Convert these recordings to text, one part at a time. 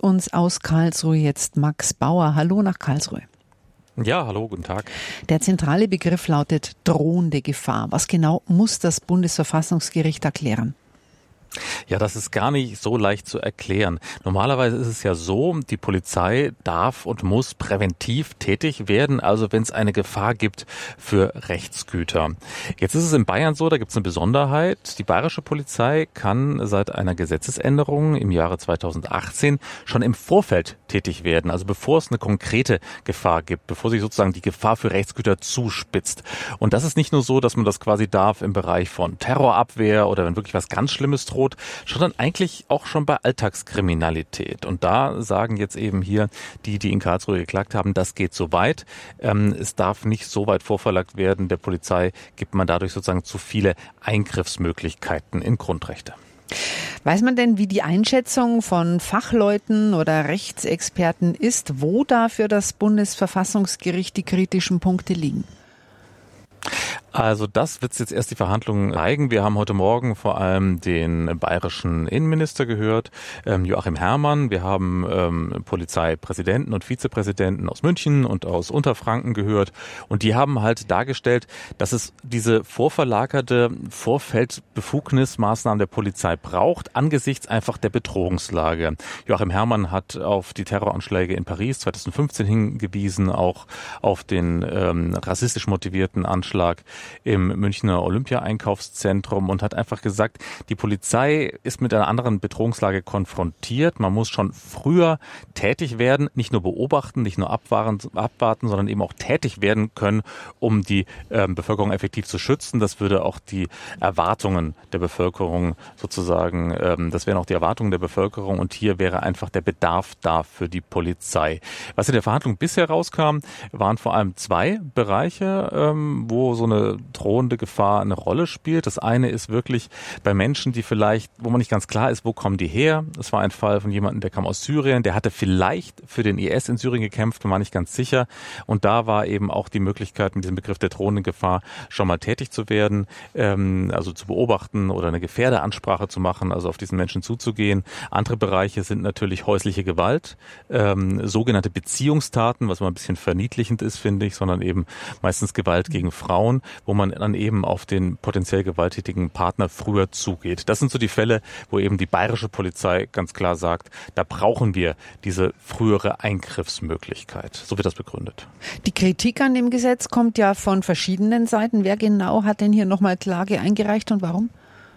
uns aus Karlsruhe jetzt Max Bauer. Hallo nach Karlsruhe. Ja, hallo, guten Tag. Der zentrale Begriff lautet drohende Gefahr. Was genau muss das Bundesverfassungsgericht erklären? Ja, das ist gar nicht so leicht zu erklären. Normalerweise ist es ja so, die Polizei darf und muss präventiv tätig werden, also wenn es eine Gefahr gibt für Rechtsgüter. Jetzt ist es in Bayern so, da gibt es eine Besonderheit. Die bayerische Polizei kann seit einer Gesetzesänderung im Jahre 2018 schon im Vorfeld tätig werden, also bevor es eine konkrete Gefahr gibt, bevor sich sozusagen die Gefahr für Rechtsgüter zuspitzt. Und das ist nicht nur so, dass man das quasi darf im Bereich von Terrorabwehr oder wenn wirklich was ganz Schlimmes droht, sondern eigentlich auch schon bei Alltagskriminalität. Und da sagen jetzt eben hier die in Karlsruhe geklagt haben, das geht so weit. Es darf nicht so weit vorverlagert werden. Der Polizei gibt man dadurch sozusagen zu viele Eingriffsmöglichkeiten in Grundrechte. Weiß man denn, wie die Einschätzung von Fachleuten oder Rechtsexperten ist, wo da für das Bundesverfassungsgericht die kritischen Punkte liegen? Also das wird jetzt erst die Verhandlungen zeigen. Wir haben heute Morgen vor allem den bayerischen Innenminister gehört, Joachim Herrmann. Wir haben Polizeipräsidenten und Vizepräsidenten aus München und aus Unterfranken gehört. Und die haben halt dargestellt, dass es diese vorverlagerte Vorfeldbefugnismaßnahmen der Polizei braucht, angesichts einfach der Bedrohungslage. Joachim Herrmann hat auf die Terroranschläge in Paris 2015 hingewiesen, auch auf den rassistisch motivierten Anschlag im Münchner Olympia-Einkaufszentrum und hat einfach gesagt, die Polizei ist mit einer anderen Bedrohungslage konfrontiert. Man muss schon früher tätig werden, nicht nur beobachten, nicht nur abwarten, sondern eben auch tätig werden können, um die Bevölkerung effektiv zu schützen. Das würde auch die Erwartungen der Bevölkerung sozusagen, das wären auch die Erwartungen der Bevölkerung und hier wäre einfach der Bedarf da für die Polizei. Was in der Verhandlung bisher rauskam, waren vor allem zwei Bereiche, wo so eine drohende Gefahr eine Rolle spielt. Das eine ist wirklich bei Menschen, die vielleicht, wo man nicht ganz klar ist, wo kommen die her. Es war ein Fall von jemandem, der kam aus Syrien, der hatte vielleicht für den IS in Syrien gekämpft, man war nicht ganz sicher. Und da war eben auch die Möglichkeit, mit diesem Begriff der drohenden Gefahr schon mal tätig zu werden, also zu beobachten oder eine Gefährderansprache zu machen, also auf diesen Menschen zuzugehen. Andere Bereiche sind natürlich häusliche Gewalt, sogenannte Beziehungstaten, was mal ein bisschen verniedlichend ist, finde ich, sondern eben meistens Gewalt gegen Frauen, wo man dann eben auf den potenziell gewalttätigen Partner früher zugeht. Das sind so die Fälle, wo eben die bayerische Polizei ganz klar sagt, da brauchen wir diese frühere Eingriffsmöglichkeit. So wird das begründet. Die Kritik an dem Gesetz kommt ja von verschiedenen Seiten. Wer genau hat denn hier nochmal Klage eingereicht und warum?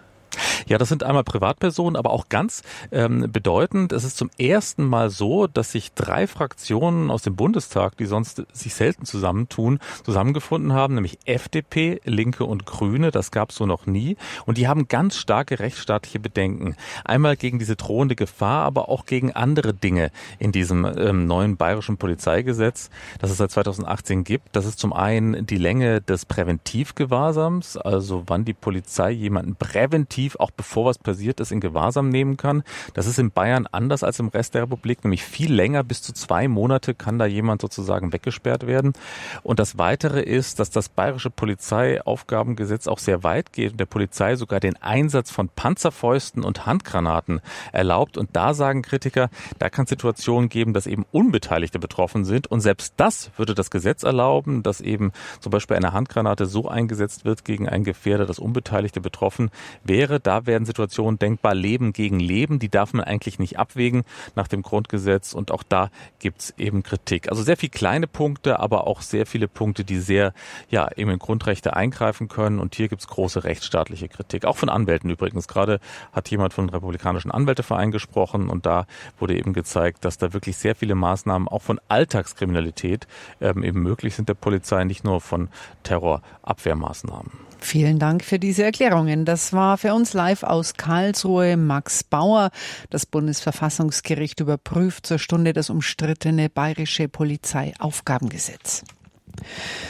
Ja, das sind einmal Privatpersonen, aber auch ganz bedeutend. Es ist zum ersten Mal so, dass sich 3 Fraktionen aus dem Bundestag, die sonst sich selten zusammentun, zusammengefunden haben, nämlich FDP, Linke und Grüne. Das gab es so noch nie. Und die haben ganz starke rechtsstaatliche Bedenken. Einmal gegen diese drohende Gefahr, aber auch gegen andere Dinge in diesem neuen bayerischen Polizeigesetz, das es seit 2018 gibt. Das ist zum einen die Länge des Präventivgewahrsams, also wann die Polizei jemanden präventiv, auch bevor was passiert ist, in Gewahrsam nehmen kann. Das ist in Bayern anders als im Rest der Republik, nämlich viel länger, bis zu 2 Monate kann da jemand sozusagen weggesperrt werden. Und das Weitere ist, dass das bayerische Polizeiaufgabengesetz auch sehr weit geht und der Polizei sogar den Einsatz von Panzerfäusten und Handgranaten erlaubt. Und da sagen Kritiker, da kann es Situationen geben, dass eben Unbeteiligte betroffen sind. Und selbst das würde das Gesetz erlauben, dass eben zum Beispiel eine Handgranate so eingesetzt wird gegen einen Gefährder, dass Unbeteiligte betroffen wäre. Da werden Situationen denkbar, Leben gegen Leben, die darf man eigentlich nicht abwägen nach dem Grundgesetz und auch da gibt's eben Kritik. Also sehr viele kleine Punkte, aber auch sehr viele Punkte, die sehr eben in Grundrechte eingreifen können und hier gibt's große rechtsstaatliche Kritik, auch von Anwälten übrigens. Gerade hat jemand von Republikanischen Anwälteverein gesprochen und da wurde eben gezeigt, dass da wirklich sehr viele Maßnahmen auch von Alltagskriminalität eben möglich sind der Polizei, nicht nur von Terrorabwehrmaßnahmen. Vielen Dank für diese Erklärungen. Das war für uns live aus Karlsruhe Max Bauer. Das Bundesverfassungsgericht überprüft zur Stunde das umstrittene bayerische Polizeiaufgabengesetz.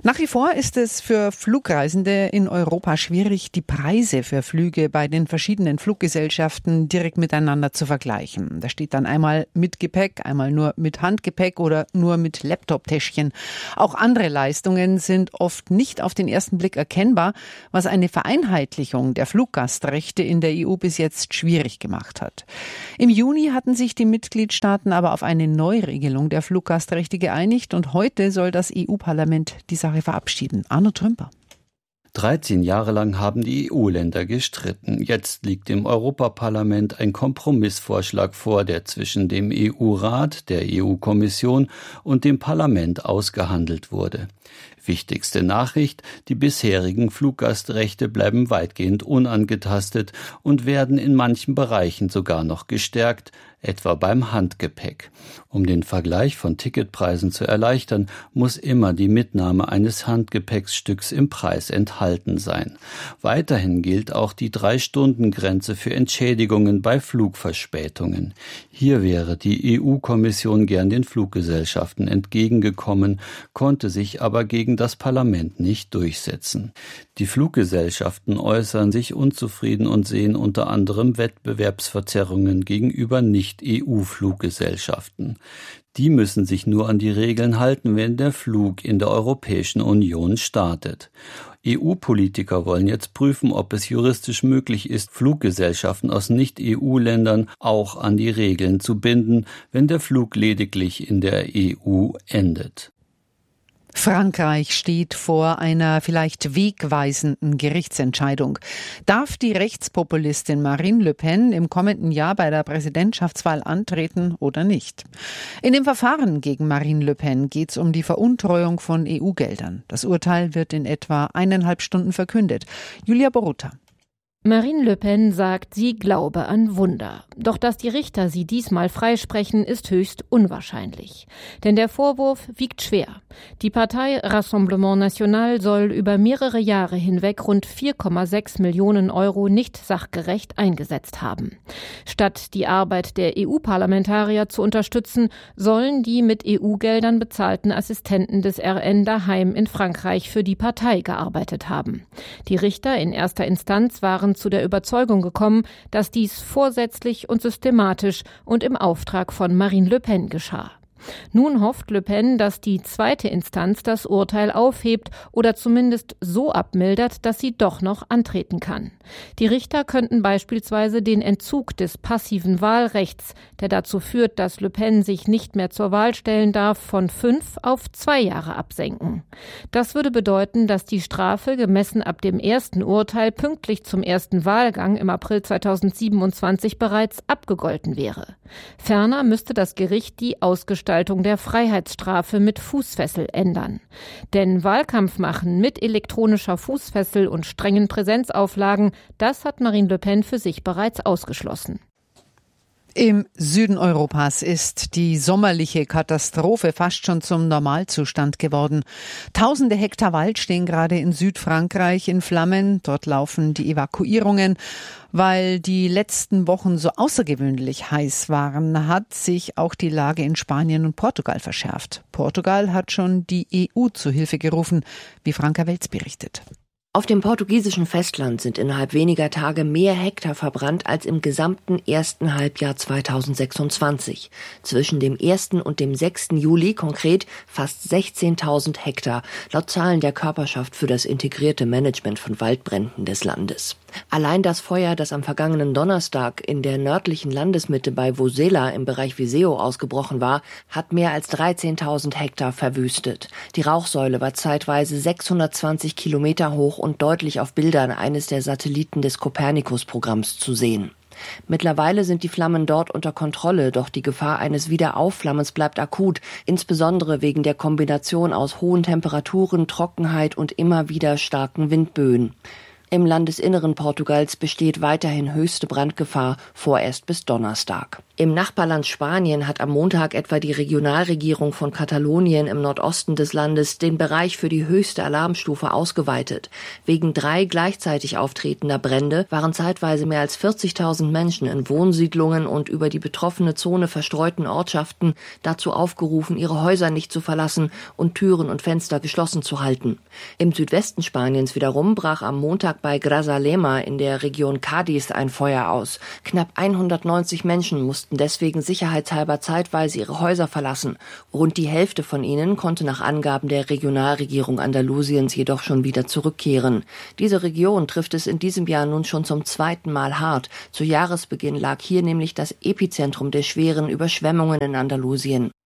Nach wie vor ist es für Flugreisende in Europa schwierig, die Preise für Flüge bei den verschiedenen Fluggesellschaften direkt miteinander zu vergleichen. Da steht dann einmal mit Gepäck, einmal nur mit Handgepäck oder nur mit Laptop-Täschchen. Auch andere Leistungen sind oft nicht auf den ersten Blick erkennbar, was eine Vereinheitlichung der Fluggastrechte in der EU bis jetzt schwierig gemacht hat. Im Juni hatten sich die Mitgliedstaaten aber auf eine Neuregelung der Fluggastrechte geeinigt und heute soll das EU-Parlament die Sache verabschieden. Arno Trümper. 13 Jahre lang haben die EU-Länder gestritten. Jetzt liegt im Europaparlament ein Kompromissvorschlag vor, der zwischen dem EU-Rat, der EU-Kommission und dem Parlament ausgehandelt wurde. Wichtigste Nachricht: Die bisherigen Fluggastrechte bleiben weitgehend unangetastet und werden in manchen Bereichen sogar noch gestärkt, etwa beim Handgepäck. Um den Vergleich von Ticketpreisen zu erleichtern, muss immer die Mitnahme eines Handgepäcksstücks im Preis enthalten sein. Weiterhin gilt auch die 3-Stunden-Grenze für Entschädigungen bei Flugverspätungen. Hier wäre die EU-Kommission gern den Fluggesellschaften entgegengekommen, konnte sich aber gegen das Parlament nicht durchsetzen. Die Fluggesellschaften äußern sich unzufrieden und sehen unter anderem Wettbewerbsverzerrungen gegenüber Nicht-EU-Fluggesellschaften. Die müssen sich nur an die Regeln halten, wenn der Flug in der Europäischen Union startet. EU-Politiker wollen jetzt prüfen, ob es juristisch möglich ist, Fluggesellschaften aus Nicht-EU-Ländern auch an die Regeln zu binden, wenn der Flug lediglich in der EU endet. Frankreich steht vor einer vielleicht wegweisenden Gerichtsentscheidung. Darf die Rechtspopulistin Marine Le Pen im kommenden Jahr bei der Präsidentschaftswahl antreten oder nicht? In dem Verfahren gegen Marine Le Pen geht es um die Veruntreuung von EU-Geldern. Das Urteil wird in etwa 1,5 Stunden verkündet. Julia Boruta. Marine Le Pen sagt, sie glaube an Wunder. Doch dass die Richter sie diesmal freisprechen, ist höchst unwahrscheinlich. Denn der Vorwurf wiegt schwer. Die Partei Rassemblement National soll über mehrere Jahre hinweg rund 4,6 Millionen Euro nicht sachgerecht eingesetzt haben. Statt die Arbeit der EU-Parlamentarier zu unterstützen, sollen die mit EU-Geldern bezahlten Assistenten des RN daheim in Frankreich für die Partei gearbeitet haben. Die Richter in erster Instanz waren zu der Überzeugung gekommen, dass dies vorsätzlich und systematisch und im Auftrag von Marine Le Pen geschah. Nun hofft Le Pen, dass die zweite Instanz das Urteil aufhebt oder zumindest so abmildert, dass sie doch noch antreten kann. Die Richter könnten beispielsweise den Entzug des passiven Wahlrechts, der dazu führt, dass Le Pen sich nicht mehr zur Wahl stellen darf, von 5 auf 2 Jahre absenken. Das würde bedeuten, dass die Strafe gemessen ab dem ersten Urteil pünktlich zum ersten Wahlgang im April 2027 bereits abgegolten wäre. Ferner müsste das Gericht die Ausgestaltung der Freiheitsstrafe mit Fußfessel ändern. Denn Wahlkampf machen mit elektronischer Fußfessel und strengen Präsenzauflagen, das hat Marine Le Pen für sich bereits ausgeschlossen. Im Süden Europas ist die sommerliche Katastrophe fast schon zum Normalzustand geworden. Tausende Hektar Wald stehen gerade in Südfrankreich in Flammen. Dort laufen die Evakuierungen. Weil die letzten Wochen so außergewöhnlich heiß waren, hat sich auch die Lage in Spanien und Portugal verschärft. Portugal hat schon die EU zu Hilfe gerufen, wie Franka Welz berichtet. Auf dem portugiesischen Festland sind innerhalb weniger Tage mehr Hektar verbrannt als im gesamten ersten Halbjahr 2026. Zwischen dem 1. und dem 6. Juli konkret fast 16.000 Hektar, laut Zahlen der Körperschaft für das integrierte Management von Waldbränden des Landes. Allein das Feuer, das am vergangenen Donnerstag in der nördlichen Landesmitte bei Vosela im Bereich Viseu ausgebrochen war, hat mehr als 13.000 Hektar verwüstet. Die Rauchsäule war zeitweise 620 Kilometer hoch und deutlich auf Bildern eines der Satelliten des Copernicus-Programms zu sehen. Mittlerweile sind die Flammen dort unter Kontrolle, doch die Gefahr eines Wiederaufflammens bleibt akut, insbesondere wegen der Kombination aus hohen Temperaturen, Trockenheit und immer wieder starken Windböen. Im Landesinneren Portugals besteht weiterhin höchste Brandgefahr, vorerst bis Donnerstag. Im Nachbarland Spanien hat am Montag etwa die Regionalregierung von Katalonien im Nordosten des Landes den Bereich für die höchste Alarmstufe ausgeweitet. Wegen 3 gleichzeitig auftretender Brände waren zeitweise mehr als 40.000 Menschen in Wohnsiedlungen und über die betroffene Zone verstreuten Ortschaften dazu aufgerufen, ihre Häuser nicht zu verlassen und Türen und Fenster geschlossen zu halten. Im Südwesten Spaniens wiederum brach am Montag bei Grazalema in der Region Cádiz ein Feuer aus. Knapp 190 Menschen mussten deswegen sicherheitshalber zeitweise ihre Häuser verlassen. Rund die Hälfte von ihnen konnte nach Angaben der Regionalregierung Andalusiens jedoch schon wieder zurückkehren. Diese Region trifft es in diesem Jahr nun schon zum 2. Mal hart. Zu Jahresbeginn lag hier nämlich das Epizentrum der schweren Überschwemmungen in Andalusien.